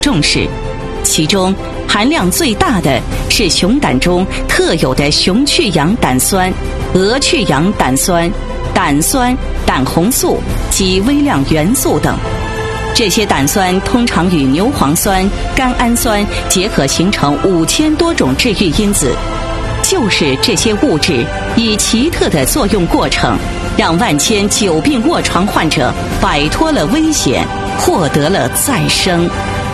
重视，其中含量最大的是熊胆中特有的熊去氧胆酸、鹅去氧胆酸、胆酸、胆红素及微量元素等。这些胆酸通常与牛磺酸、甘氨酸结合形成5000多种治愈因子。就是这些物质以奇特的作用过程，让万千久病卧床患者摆脱了危险，获得了再生。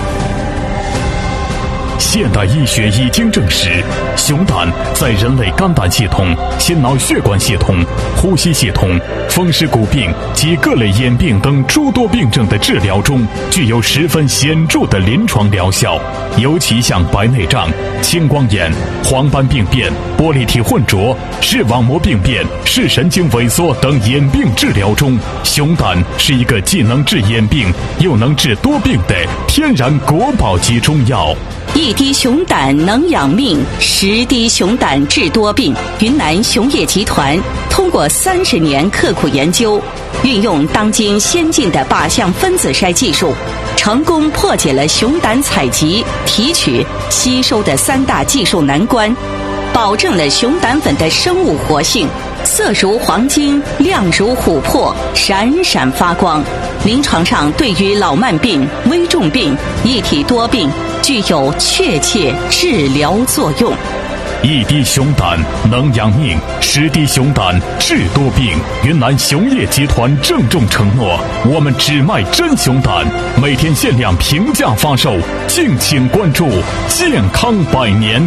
现代医学已经证实，熊胆在人类肝胆系统、心脑血管系统、呼吸系统、风湿骨病及各类眼病等诸多病症的治疗中具有十分显著的临床疗效。尤其像白内障、青光眼、黄斑病变、玻璃体混浊、视网膜病变、视神经萎缩等眼病治疗中，熊胆是一个既能治眼病又能治多病的天然国宝级中药。 一滴熊胆能养命，10滴熊胆治多病。云南熊业集团通过30年刻苦研究，运用当今先进的靶向分子筛技术，成功破解了熊胆采集、提取、吸收的3大技术难关，保证了熊胆粉的生物活性，色如黄金，亮如琥珀，闪闪发光。临床上对于老慢病、危重病、一体多病具有确切治疗作用。 一滴熊胆能养命，10滴熊胆治多病。云南熊业集团郑重承诺，我们只卖真熊胆，每天限量平价发售，敬请关注。健康百年。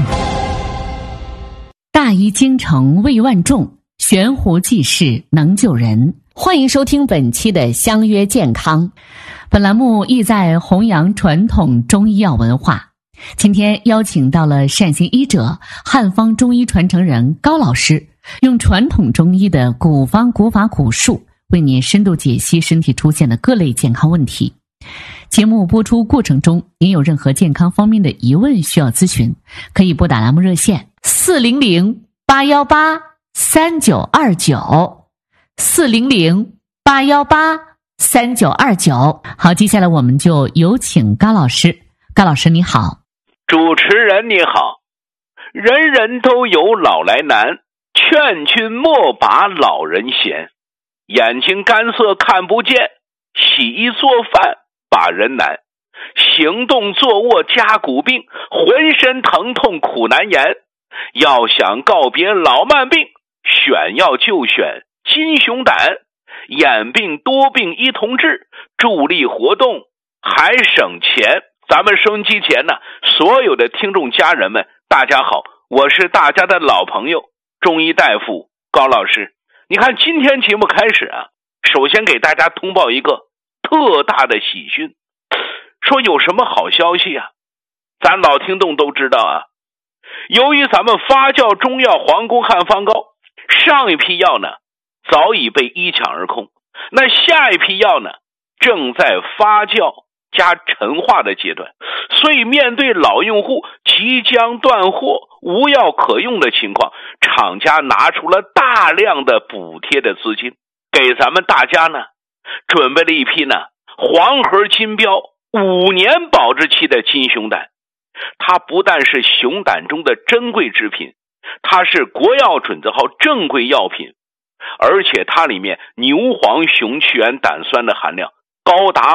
大医精诚为万众，悬壶济世能救人。欢迎收听本期的相约健康，本栏目意在弘扬传统中医药文化。今天邀请到了善心医者、汉方中医传承人高老师，用传统中医的古方古法古术为您深度解析身体出现的各类健康问题。节目播出过程中，您有任何健康方面的疑问需要咨询，可以拨打栏目热线400-818-3929 400-818-3929。好，接下来我们就有请高老师。高老师你好。 主持人你好。人人都有老来难，劝君莫把老人嫌。眼睛干涩看不见，洗衣做饭把人难。行动坐卧加骨病，浑身疼痛苦难言。要想告别老慢病，选药就选金熊胆。眼病多病一同治，助力活动还省钱。咱们收音机前呢，所有的听众家人们，大家好，我是大家的老朋友中医大夫高老师。你看今天节目开始啊，首先给大家通报一个特大的喜讯，说有什么好消息啊？咱老听众都知道啊，由于咱们发酵中药黄宫汉方膏上一批药呢早已被一抢而空，那下一批药呢正在发酵加陈化的阶段，所以面对老用户即将断货无药可用的情况，厂家拿出了大量的补贴的资金，给咱们大家呢准备了一批呢黄盒金标5年保质期的金熊胆。它不但是熊胆中的珍贵制品，它是国药准字号正规药品，而且它里面牛黄熊去氧胆酸的含量高达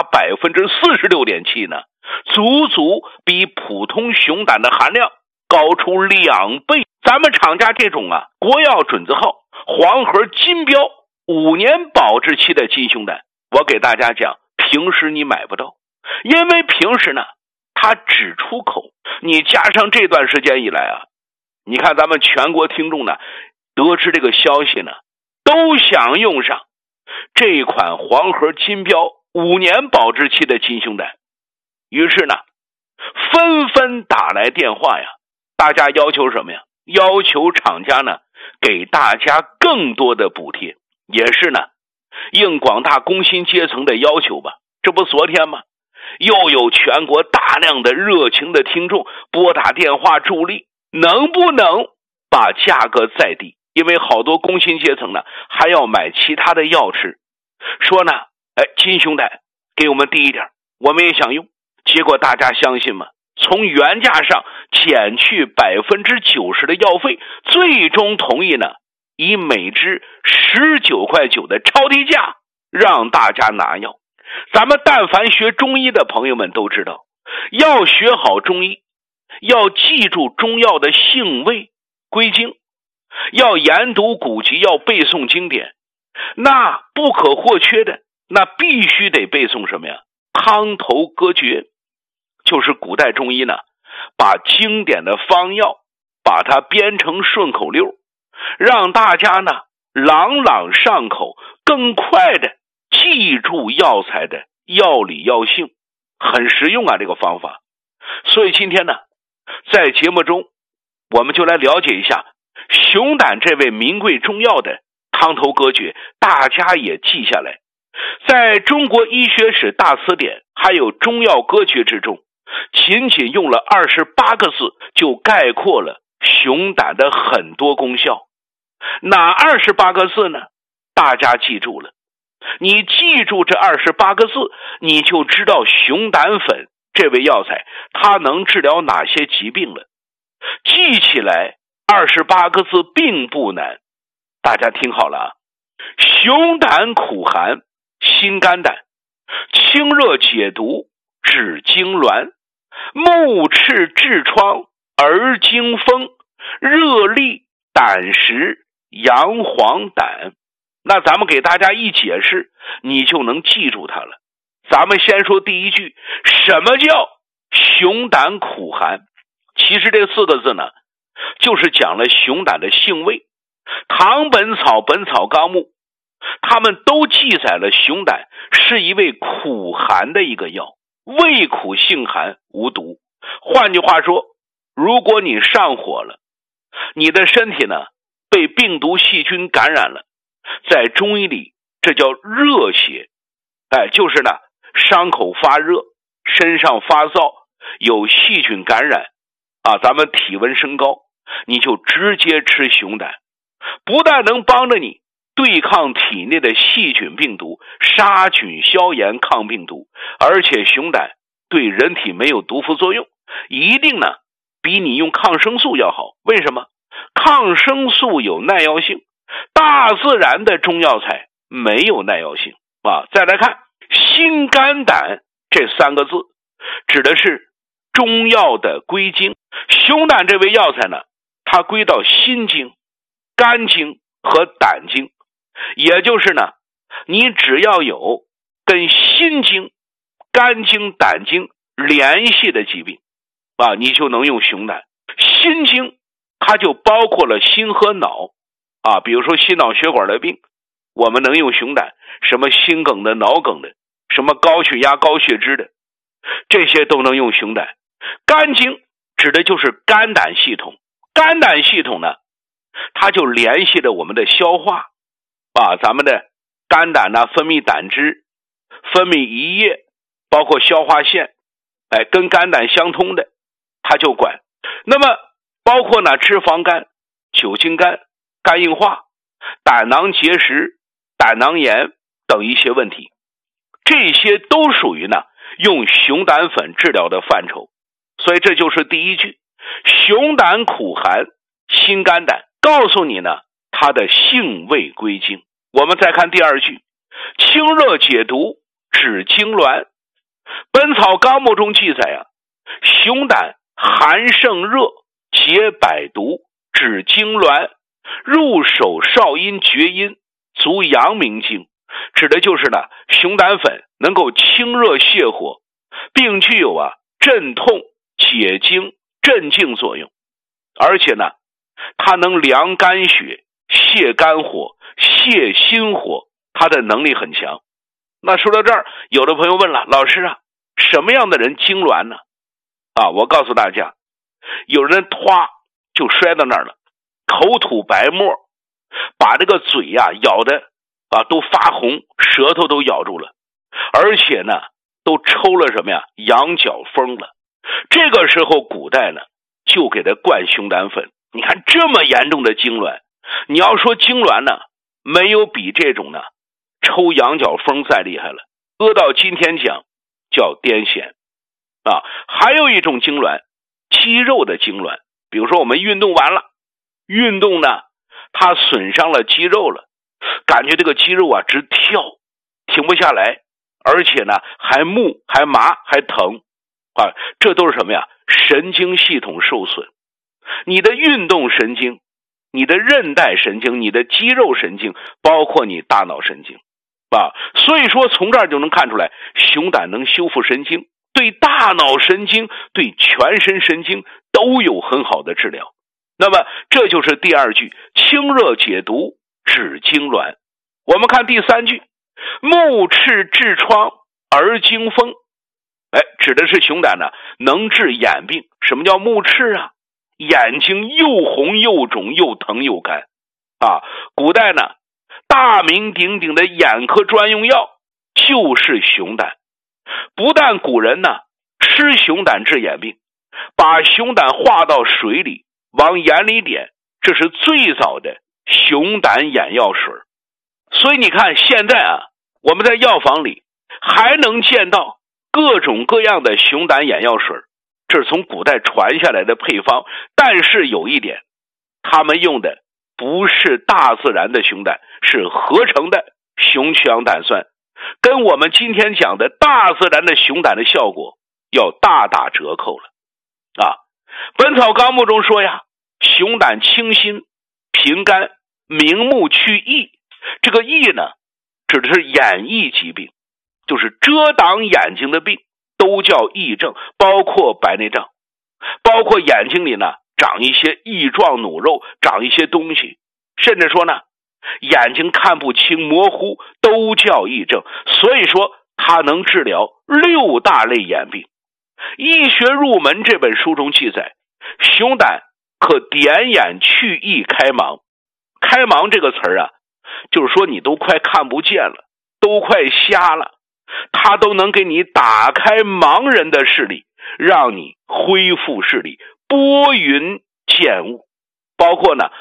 46.7% 呢，足足比普通熊胆的含量高出2倍。咱们厂家这种国药准字号黄盒金标5年保质期的金熊胆，我给大家讲，平时你买不到，因为平时呢它只出口。你加上这段时间以来你看咱们全国听众呢得知这个消息呢，都想用上这款黄盒金标5年保质期的金熊胆，于是呢纷纷打来电话呀。大家要求什么呀？要求厂家呢给大家更多的补贴，也是呢应广大工薪阶层的要求吧。这不昨天吗？又有全国大量的热情的听众拨打电话助力，能不能把价格再低？因为好多工薪阶层呢还要买其他的药吃，说呢金熊胆给我们低一点，我们也想用， 结果大家相信吗？从原价上减去90%的药费，最终同意呢，以每支19.9块的超低价让大家拿药。咱们但凡学中医的朋友们都知道，要学好中医，要记住中药的性味归经，要研读古籍，要背诵经典。那不可或缺的，那必须得背诵什么呀？汤头歌诀，就是古代中医呢，把经典的方药把它编成顺口溜，让大家呢朗朗上口，更快的记住药材的药理药性，很实用啊，这个方法。所以今天呢，在节目中我们就来了解一下熊胆这味名贵中药的汤头歌诀，大家也记下来。在中国医学史大词典还有中药歌诀之中，仅仅用了28个字就概括了熊胆的很多功效。哪28个字呢？大家记住了，你记住这28个字，你就知道熊胆粉这味药材它能治疗哪些疾病了。记起来28个字并不难，大家听好了啊！熊胆苦寒，心肝胆，清热解毒，止痉挛，目赤痔疮，而惊风，热痢，胆石，阳黄胆。那咱们给大家一解释，你就能记住它了。咱们先说第一句，什么叫熊胆苦寒？其实这4个字呢，就是讲了熊胆的性味。唐本草、本草纲目他们都记载了熊胆是一味苦寒的一个药，味苦性寒，无毒。换句话说，如果你上火了，你的身体呢被病毒细菌感染了，在中医里这叫热邪，就是呢伤口发热，身上发燥，有细菌感染啊，咱们体温升高，你就直接吃熊胆，不但能帮着你对抗体内的细菌病毒，杀菌消炎抗病毒，而且熊胆对人体没有毒副作用，一定呢比你用抗生素要好。为什么？抗生素有耐药性，大自然的中药材没有耐药性啊。再来看心肝胆这3个字，指的是中药的归经。熊胆这味药材呢，它归到心经、肝经和胆经，也就是呢，你只要有跟心经、肝经、胆经联系的疾病啊，你就能用熊胆。心经它就包括了心和脑啊，比如说心脑血管的病，我们能用熊胆，什么心梗的、脑梗的，什么高血压、高血脂的，这些都能用熊胆。肝经指的就是肝胆系统，肝胆系统呢，它就联系着我们的消化啊，咱们的肝胆呢分泌胆汁，分泌胰液，包括消化腺，跟肝胆相通的它就管。那么包括呢脂肪肝、酒精肝、肝硬化、胆囊结石、胆囊炎等一些问题，这些都属于呢用熊胆粉治疗的范畴。所以这就是第一句，熊胆苦寒，心肝胆，告诉你呢它的性味归经。我们再看第2句，清热解毒，止痉挛。本草纲目中记载啊，熊胆寒胜热，解百毒，止痉挛，入手少阴厥阴，足阳明经。指的就是呢熊胆粉能够清热泻火，并具有镇痛、解经、镇静作用，而且呢它能凉肝血、泻肝火、泻心火，它的能力很强。那说到这儿，有的朋友问了，老师啊，什么样的人痉挛呢？我告诉大家，有人唰就摔到那儿了，口吐白沫，把这个嘴咬的都发红，舌头都咬住了，而且呢都抽了什么呀？羊角风了。这个时候古代呢就给他灌熊胆粉。你看这么严重的痉挛，你要说痉挛呢，没有比这种呢抽羊角风再厉害了。搁到今天讲叫癫痫还有一种痉挛，肌肉的痉挛，比如说我们运动完了，运动呢它损伤了肌肉了，感觉这个肌肉啊直跳，停不下来，而且呢还木还麻还疼这都是什么呀？神经系统受损。你的运动神经，你的韧带神经，你的肌肉神经，包括你大脑神经所以说从这儿就能看出来，熊胆能修复神经，对大脑神经对全身神经都有很好的治疗。那么这就是第二句，清热解毒治痉挛。我们看第三句，目赤痔疮而惊风，指的是熊胆呢能治眼病。什么叫目赤啊？眼睛又红又肿又疼又干古代呢大名鼎鼎的眼科专用药就是熊胆。不但古人呢吃熊胆治眼病，把熊胆化到水里往眼里点，这是最早的熊胆眼药水。所以你看现在我们在药房里还能见到各种各样的熊胆眼药水，这是从古代传下来的配方。但是有一点，他们用的不是大自然的熊胆，是合成的熊曲氧胆酸，跟我们今天讲的大自然的熊胆的效果要大打折扣了本草纲目中说呀，熊胆清心平肝明目去翳，这个翳呢指的是眼翳疾病，就是遮挡眼睛的病都叫翳症，包括白内障，包括眼睛里呢长一些翳状脓肉，长一些东西，甚至说呢眼睛看不清模糊都叫翳症。所以说它能治疗6大类眼病。医学入门这本书中记载，熊胆可点眼去翳开盲。开盲这个词儿就是说你都快看不见了，都快瞎了，它都能给你打开盲人的视力，让你恢复视力，拨云见雾。包括呢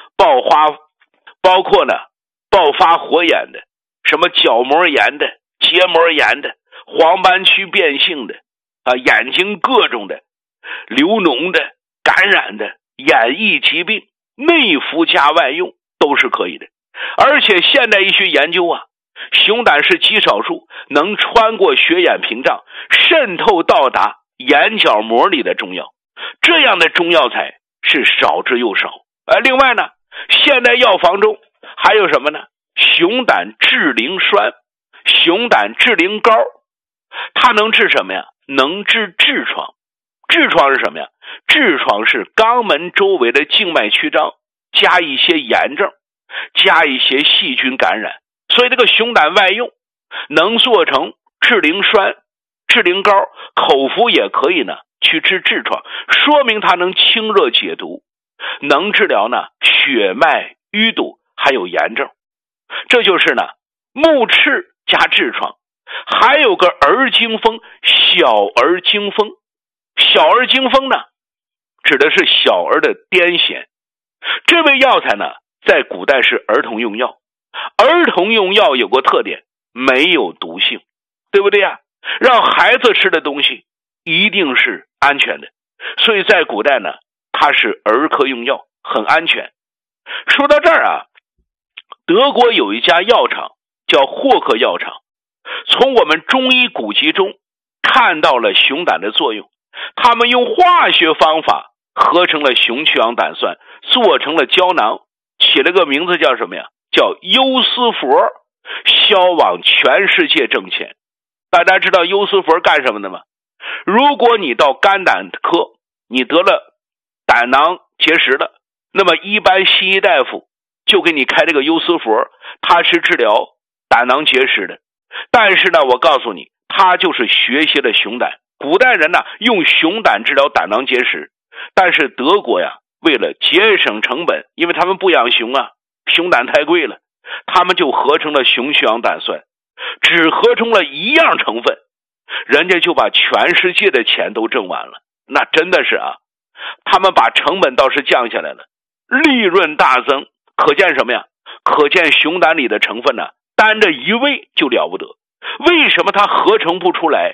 爆发火眼的，什么角膜炎的，结膜炎的，黄斑区变性的眼睛各种的流脓的，感染的，眼翳疾病，内服加外用都是可以的。而且现代医学研究熊胆是极少数能穿过血眼屏障渗透到达眼角膜里的中药，这样的中药材是少之又少。另外呢，现代药房中还有什么呢？熊胆治灵栓，熊胆治灵膏，它能治什么呀？能治痔疮。痔疮是什么呀？痔疮是肛门周围的静脉曲张加一些炎症，加一些细菌感染，所以这个熊胆外用能做成治灵栓、治灵膏，口服也可以呢去治痔疮，说明它能清热解毒，能治疗呢血脉淤堵还有炎症。这就是呢目赤加痔疮。还有个儿惊风，小儿惊风。小儿惊风呢指的是小儿的癫痫。这味药材呢在古代是儿童用药，儿童用药有个特点，没有毒性，对不对呀？让孩子吃的东西一定是安全的，所以在古代呢它是儿科用药，很安全。说到这儿德国有一家药厂叫霍克药厂，从我们中医古籍中看到了熊胆的作用，他们用化学方法合成了熊曲氧胆酸，做成了胶囊，起了个名字叫什么呀？叫优思佛，销往全世界挣钱。大家知道优思佛干什么的吗？如果你到肝胆科，你得了胆囊结石了，那么一般西医大夫就给你开这个优思佛，它是治疗胆囊结石的。但是呢，我告诉你，它就是学习了熊胆。古代人呢用熊胆治疗胆囊结石，但是德国呀为了节省成本，因为他们不养熊熊胆太贵了，他们就合成了熊曲氧胆酸，只合成了一样成分，人家就把全世界的钱都挣完了。那真的是他们把成本倒是降下来了，利润大增。可见什么呀？可见熊胆里的成分呢单着一味就了不得。为什么它合成不出来？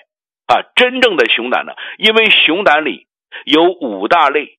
真正的熊胆呢，因为熊胆里有5大类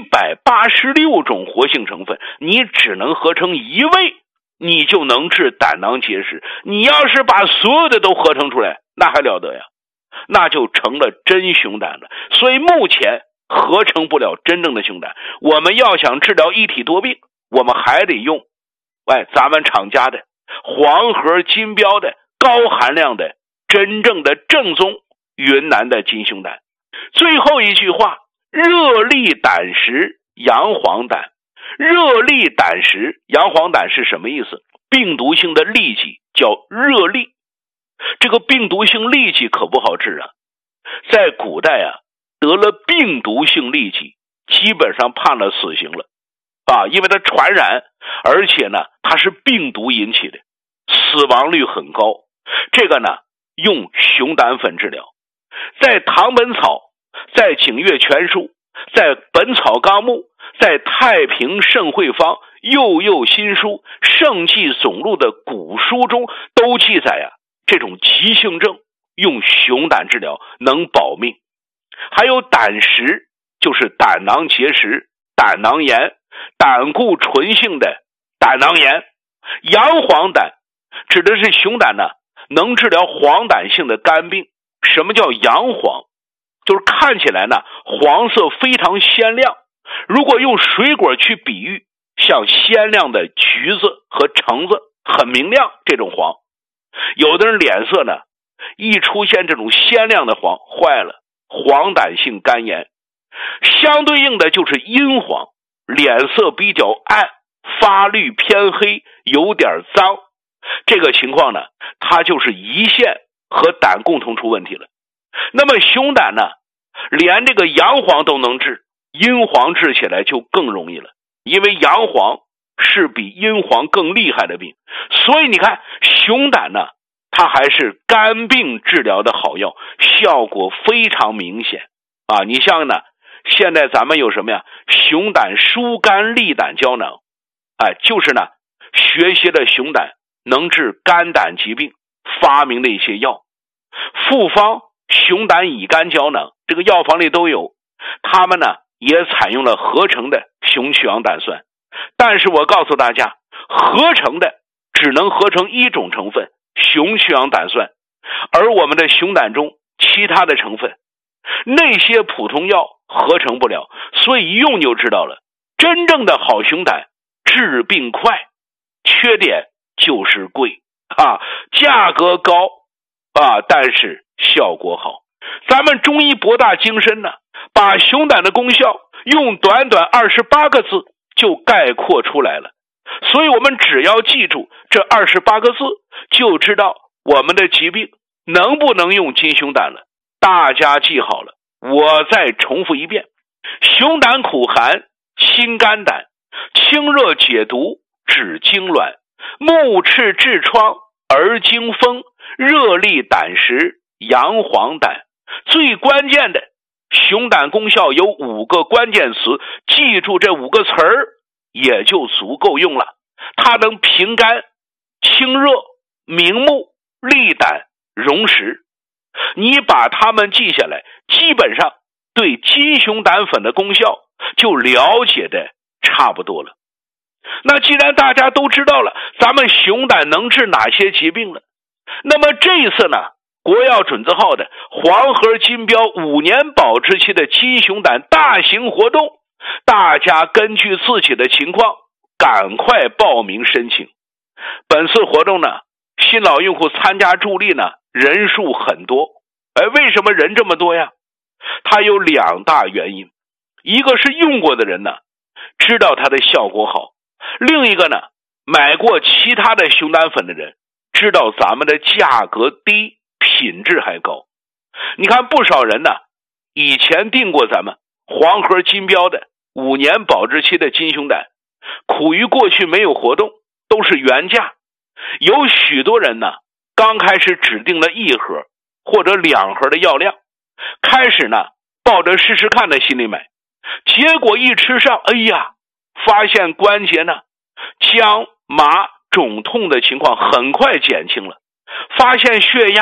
186种活性成分，你只能合成一味，你就能治胆囊结石。你要是把所有的都合成出来，那还了得呀，那就成了真熊胆了。所以目前合成不了真正的熊胆，我们要想治疗一体多病，我们还得用咱们厂家的黄河金标的高含量的真正的正宗云南的金熊胆。最后一句话，热利胆石阳黄胆。热利胆石阳黄胆是什么意思？病毒性的痢疾叫热痢，这个病毒性痢疾可不好治啊。在古代得了病毒性痢疾基本上判了死刑了因为它传染，而且呢它是病毒引起的，死亡率很高。这个呢用熊胆粉治疗。在唐本草，在景岳全书，在本草纲目，在太平盛会方、幼幼新书、圣纪总录的古书中都记载这种急性症用熊胆治疗能保命。还有胆石，就是胆囊结石、胆囊炎、胆固醇性的胆囊炎。阳黄胆指的是熊胆呢能治疗黄疸性的肝病。什么叫阳黄？就是看起来呢黄色非常鲜亮，如果用水果去比喻，像鲜亮的橘子和橙子，很明亮，这种黄。有的人脸色呢一出现这种鲜亮的黄，坏了，黄疸性肝炎。相对应的就是阴黄，脸色比较暗，发绿偏黑，有点脏。这个情况呢它就是胰腺和胆共同出问题了。那么熊胆呢连这个阳黄都能治，阴黄治起来就更容易了，因为阳黄是比阴黄更厉害的病。所以你看熊胆呢它还是肝病治疗的好药，效果非常明显你像呢现在咱们有什么呀？熊胆疏肝利胆胶囊就是呢学习了熊胆能治肝胆疾病发明的一些药。复方熊胆乙肝胶囊，这个药房里都有，他们呢也采用了合成的熊曲阳胆酸。但是我告诉大家，合成的只能合成一种成分，熊曲阳胆酸，而我们的熊胆中其他的成分那些普通药合成不了，所以一用就知道了，真正的好熊胆治病快，缺点就是贵价格高但是效果好。咱们中医博大精深呢，把熊胆的功效用短短28个字就概括出来了。所以我们只要记住这28个字，就知道我们的疾病能不能用金熊胆了。大家记好了，我再重复一遍：熊胆苦寒清肝胆，清热解毒止痉挛，目赤痔疮而惊风，热利胆石阳黄胆。最关键的，熊胆功效有5个关键词，记住这5个词儿也就足够用了。它能平肝、清热、明目、利胆、溶石。你把它们记下来，基本上对金熊胆粉的功效就了解的差不多了。那既然大家都知道了咱们熊胆能治哪些疾病了，那么这一次呢国药准字号的黄河金标5年保质期的金熊胆大型活动，大家根据自己的情况赶快报名申请。本次活动呢新老用户参加助力呢人数很多。为什么人这么多呀？它有2大原因，一个是用过的人呢知道它的效果好，另一个呢买过其他的熊胆粉的人知道咱们的价格低，品质还高。你看不少人呢以前订过咱们黄河金标的5年保质期的金熊胆，苦于过去没有活动，都是原价。有许多人呢刚开始只订了1盒或者2盒的药量，开始呢抱着试试看的心理买，结果一吃上，发现关节呢僵麻肿痛的情况很快减轻了，发现血压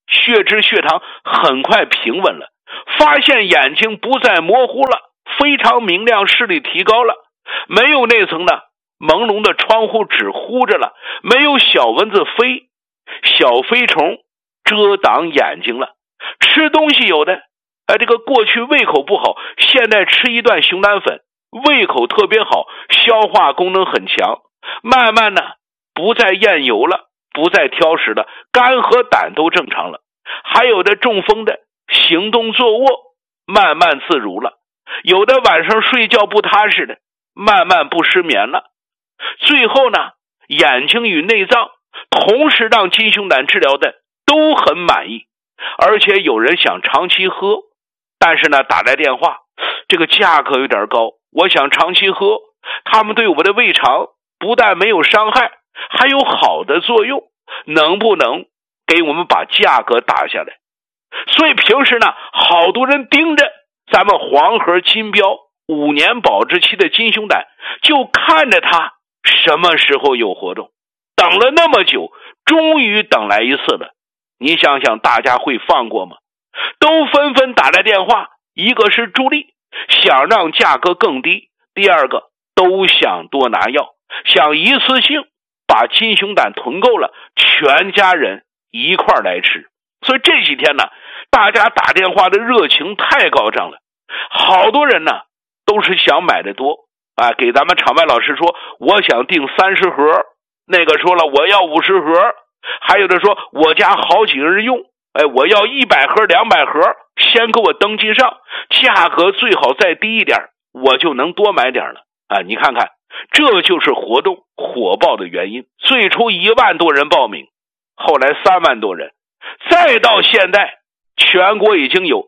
血脂血糖很快平稳了，发现眼睛不再模糊了，非常明亮，视力提高了，没有那层的朦胧的窗户纸糊着了，没有小蚊子飞，小飞虫遮挡眼睛了。吃东西有的这个过去胃口不好，现在吃一段熊胆粉，胃口特别好，消化功能很强，慢慢呢不再厌油了，不再挑食了，肝和胆都正常了。还有的中风的行动坐卧慢慢自如了，有的晚上睡觉不踏实的慢慢不失眠了。最后呢，眼睛与内脏同时让金熊胆治疗的都很满意，而且有人想长期喝，但是呢打来电话，这个价格有点高，我想长期喝，他们对我的胃肠不但没有伤害，还有好的作用，能不能给我们把价格打下来？所以平时呢，好多人盯着咱们黄河金标5年保质期的金熊胆，就看着它什么时候有活动，等了那么久，终于等来一次了。你想想大家会放过吗？都纷纷打来电话，一个是助力，想让价格更低，第二个都想多拿药，想一次性把金熊胆囤够了，全家人一块来吃。所以这几天呢，大家打电话的热情太高涨了，好多人呢都是想买的多给咱们场外老师说我想订30盒，那个说了我要50盒，还有的说我家好几个人用，我要100盒200盒，先给我登记上，价格最好再低一点，我就能多买点了你看看，这就是活动火爆的原因。最初1万多人报名，后来3万多人，再到现在全国已经有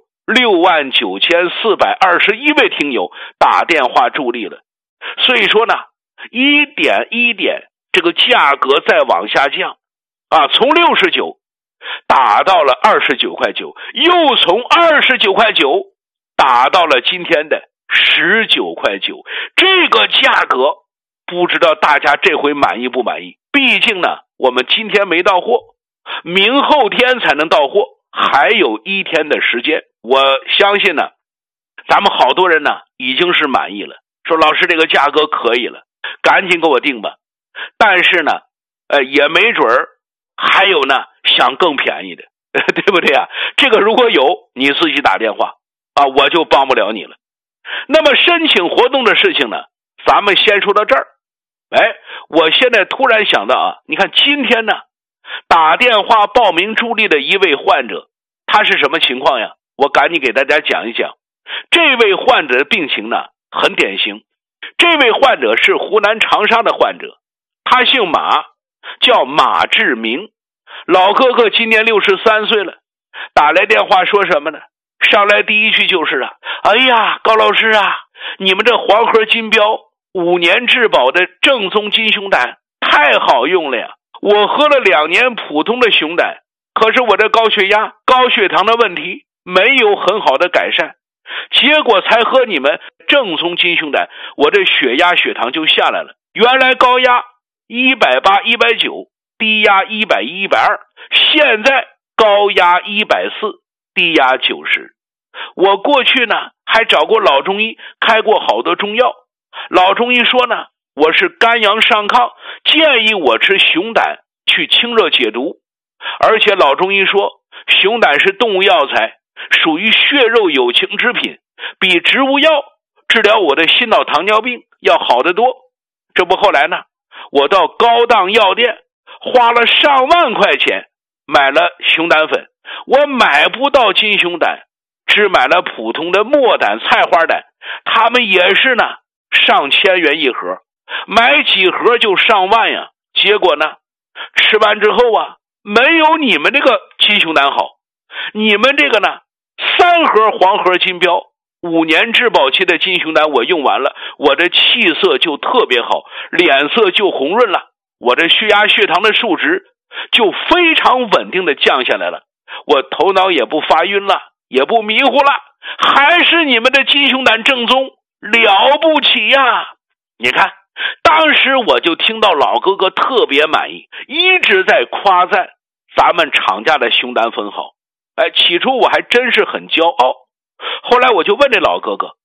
69421位听友打电话助力了。所以说呢，一点一点这个价格再往下降从69打到了29块9，又从29块9打到了今天的19块9。这个价格不知道大家这回满意不满意？毕竟呢，我们今天没到货，明后天才能到货，还有1天的时间。我相信呢，咱们好多人呢已经是满意了，说老师这个价格可以了，赶紧给我定吧。但是呢也没准儿还有呢想更便宜的对不对这个如果有，你自己打电话我就帮不了你了。那么申请活动的事情呢，咱们先说到这儿。我现在突然想到你看今天呢打电话报名助力的一位患者，他是什么情况呀？我赶紧给大家讲一讲。这位患者的病情呢很典型，这位患者是湖南长沙的患者，他姓马，叫马志明，老哥哥今年63岁了，打来电话说什么呢？上来第一句就是哎呀，高老师你们这黄河金标5年质保的正宗金熊胆太好用了呀！我喝了2年普通的熊胆，可是我这高血压高血糖的问题没有很好的改善，结果才喝你们正宗金熊胆，我这血压血糖就下来了，原来高压180、190，低压110、120，现在高压140，低压90。我过去呢还找过老中医，开过好多中药，老中医说呢我是肝阳上亢，建议我吃熊胆去清热解毒。而且老中医说熊胆是动物药材，属于血肉有情之品，比植物药治疗我的心脑糖尿病要好得多。这不后来呢，我到高档药店花了上万块钱买了熊胆粉，我买不到金熊胆，只买了普通的墨胆、菜花胆，他们也是呢上千元一盒，买几盒就上万呀。结果呢吃完之后没有你们这个金熊胆好。你们这个呢3盒黄河金标5年质保期的金熊胆我用完了，我这气色就特别好，脸色就红润了，我这血压血糖的数值就非常稳定的降下来了，我头脑也不发晕了，也不迷糊了，还是你们的金熊胆正宗，了不起呀！你看当时我就听到老哥哥特别满意，一直在夸赞咱们厂家的熊胆粉好。起初我还真是很骄傲，后来我就问这老哥哥，